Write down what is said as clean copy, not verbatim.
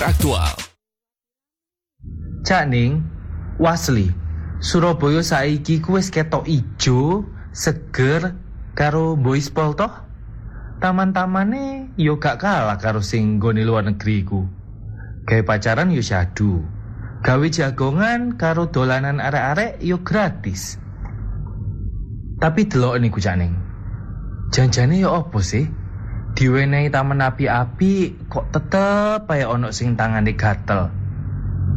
Aktual. Cak Ning, wasli, Surabaya saiki ku wis ketok ijo, seger karo Boyspol toh. Taman-tamane yo gak kalah karo sing nggone luar negeri ku. Gawe pacaran yo syadu. Gawe jagongan karo dolanan arek-arek yo gratis. Tapi delok niku Cak Ning. Janjane yo opo sih? Diwenehi taman api-api kok tetep ae ono sing tangane gatel.